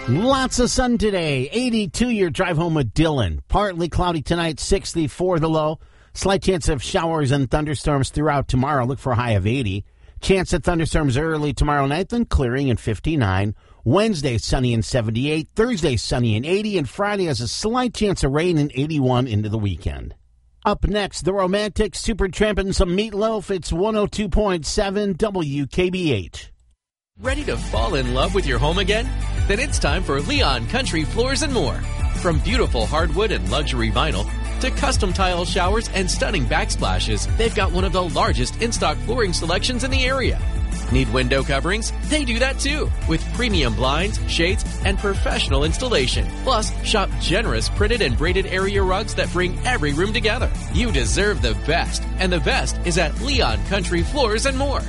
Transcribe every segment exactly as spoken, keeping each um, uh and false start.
Lots of sun today. eighty-two your drive home with Dylan. Partly cloudy tonight, sixty-four the low. Slight chance of showers and thunderstorms throughout tomorrow. Look for a high of eighty. Chance of thunderstorms early tomorrow night, then clearing in fifty-nine. Wednesday, sunny and seventy-eight. Thursday, sunny and eighty. And Friday has a slight chance of rain in eighty-one into the weekend. Up next, the Romantics, Supertramp, and some Meatloaf. It's one oh two point seven W K B H. Ready to fall in love with your home again? Then it's time for Leon Country Floors and More. From beautiful hardwood and luxury vinyl to custom tile showers and stunning backsplashes, they've got one of the largest in-stock flooring selections in the area. Need window coverings? They do that too, with premium blinds, shades, and professional installation. Plus, shop generous printed and braided area rugs that bring every room together. You deserve the best, and the best is at Leon Country Floors and More.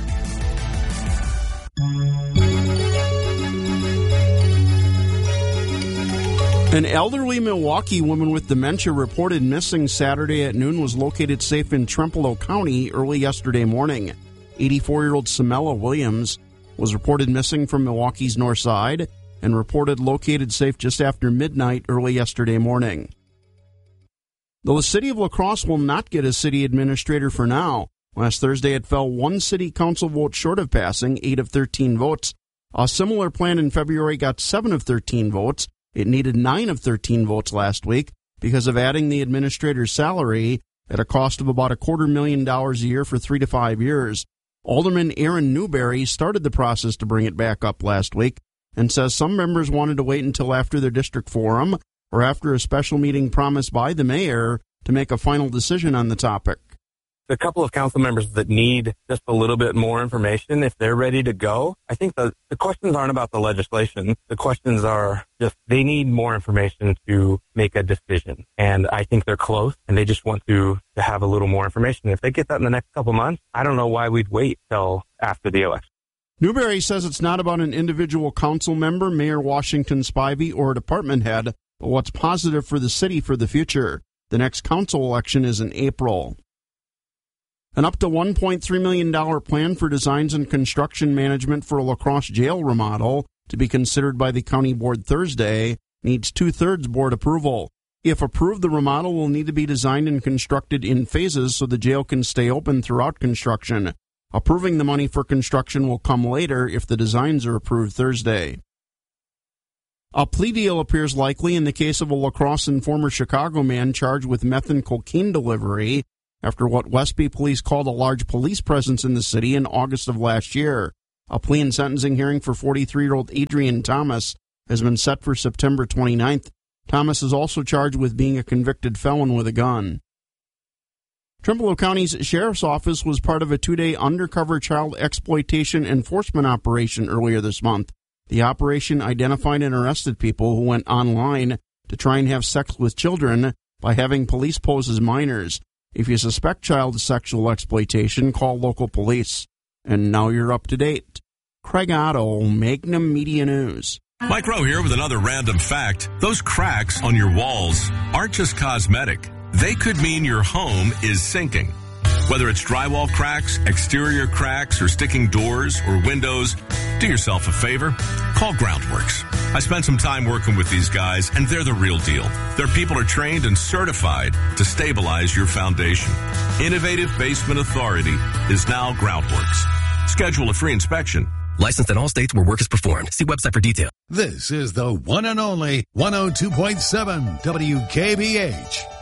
An elderly Milwaukee woman with dementia reported missing Saturday at noon was located safe in Trempealeau County early yesterday morning. eighty-four-year-old Samela Williams was reported missing from Milwaukee's north side and reported located safe just after midnight early yesterday morning. The city of La Crosse will not get a city administrator for now. Last Thursday, it fell one city council vote short of passing, eight of thirteen votes. A similar plan in February got seven of thirteen votes. It needed nine of thirteen votes last week because of adding the administrator's salary at a cost of about a quarter million dollars a year for three to five years. Alderman Aaron Newberry started the process to bring it back up last week and says some members wanted to wait until after their district forum or after a special meeting promised by the mayor to make a final decision on the topic. A couple of council members that need just a little bit more information, if they're ready to go. I think the, the questions aren't about the legislation. The questions are just they need more information to make a decision. And I think they're close, and they just want to, to have a little more information. If they get that in the next couple months, I don't know why we'd wait till after the election. Newberry says it's not about an individual council member, Mayor Washington Spivey, or a department head, but what's positive for the city for the future. The next council election is in April. An up to one point three million dollars plan for designs and construction management for a La Crosse jail remodel to be considered by the county board Thursday needs two-thirds board approval. If approved, the remodel will need to be designed and constructed in phases so the jail can stay open throughout construction. Approving the money for construction will come later if the designs are approved Thursday. A plea deal appears likely in the case of a La Crosse and former Chicago man charged with meth and cocaine delivery after what Westby police called a large police presence in the city in August of last year. A plea and sentencing hearing for forty-three-year-old Adrian Thomas has been set for September twenty-ninth. Thomas is also charged with being a convicted felon with a gun. Trempealeau County's Sheriff's Office was part of a two-day undercover child exploitation enforcement operation earlier this month. The operation identified and arrested people who went online to try and have sex with children by having police pose as minors. If you suspect child sexual exploitation, call local police. And now you're up to date. Craig Otto, Magnum Media News. Mike Rowe here with another random fact. Those cracks on your walls aren't just cosmetic. They could mean your home is sinking. Whether it's drywall cracks, exterior cracks, or sticking doors or windows, do yourself a favor. Call Groundworks. I spent some time working with these guys, and they're the real deal. Their people are trained and certified to stabilize your foundation. Innovative Basement Authority is now Groundworks. Schedule a free inspection. Licensed in all states where work is performed. See website for details. This is the one and only one oh two point seven W K B H.